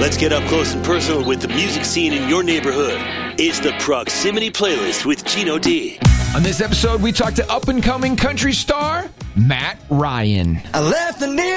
Let's get up close and personal with the music scene in your neighborhood. It's the Proximity Playlist with Gino D. On this episode, we talk to up-and-coming country star Matt Ryan. I left the near